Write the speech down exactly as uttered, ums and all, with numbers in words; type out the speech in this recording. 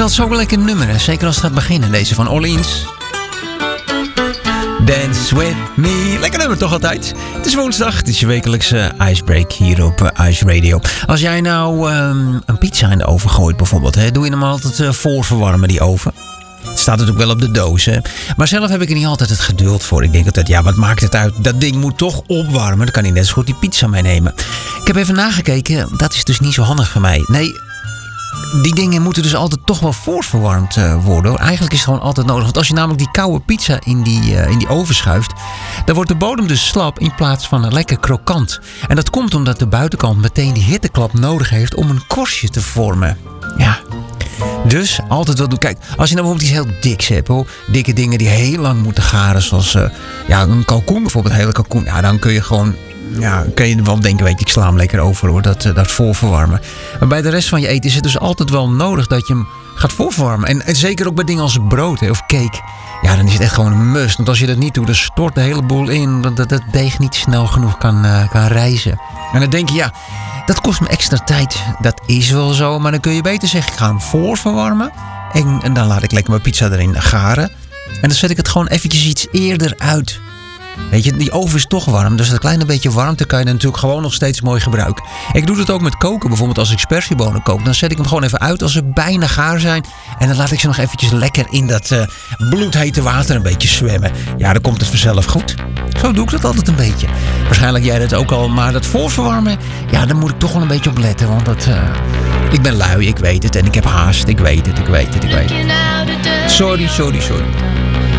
vind dat zo'n lekker nummer, hè? Zeker als het gaat beginnen. Deze van Orleans. Dance with me. Lekker nummer toch altijd. Het is woensdag, het is je wekelijkse Icebreak hier op uh, Ice Radio. Als jij nou um, een pizza in de oven gooit bijvoorbeeld, hè, doe je hem altijd uh, voorverwarmen, die oven. Het staat natuurlijk wel op de doos, hè. Maar zelf heb ik er niet altijd het geduld voor. Ik denk altijd, ja, wat maakt het uit? Dat ding moet toch opwarmen. Dan kan hij net zo goed die pizza meenemen. Ik heb even nagekeken, dat is dus niet zo handig voor mij. Nee, die dingen moeten dus altijd toch wel voorverwarmd uh, worden. Eigenlijk is het gewoon altijd nodig. Want als je namelijk die koude pizza in die, uh, in die oven schuift, dan wordt de bodem dus slap in plaats van lekker krokant. En dat komt omdat de buitenkant meteen die hitteklap nodig heeft om een korstje te vormen. Ja. Dus altijd wel doen. Kijk, als je nou bijvoorbeeld iets heel diks hebt, hoor. Dikke dingen die heel lang moeten garen. Zoals uh, ja, een kalkoen bijvoorbeeld, een hele kalkoen. Ja, dan kun je gewoon, ja, kun je wel denken, weet je, ik sla hem lekker over, hoor. Dat, uh, dat voorverwarmen. Maar bij de rest van je eten is het dus altijd wel nodig dat je hem gaat voorverwarmen. En, en zeker ook bij dingen als brood, hè, of cake. Ja, dan is het echt gewoon een must. Want als je dat niet doet, dan stort de hele boel in. Dat dat deeg niet snel genoeg kan, uh, kan rijzen. En dan denk je, ja, dat kost me extra tijd. Dat is wel zo, maar dan kun je beter zeggen, ik ga hem voorverwarmen. En, en dan laat ik lekker mijn pizza erin garen. En dan zet ik het gewoon eventjes iets eerder uit. Weet je, die oven is toch warm, dus dat kleine beetje warmte kan je natuurlijk gewoon nog steeds mooi gebruiken. Ik doe het ook met koken, bijvoorbeeld als ik spersiebonen kook. Dan zet ik hem gewoon even uit als ze bijna gaar zijn. En dan laat ik ze nog eventjes lekker in dat uh, bloedhete water een beetje zwemmen. Ja, dan komt het vanzelf goed. Zo doe ik dat altijd een beetje. Waarschijnlijk jij dat ook al, maar dat voorverwarmen, ja, daar moet ik toch wel een beetje op letten. Want dat, uh, ik ben lui, ik weet het. En ik heb haast, ik weet het, ik weet het, ik weet het. Sorry, sorry, sorry.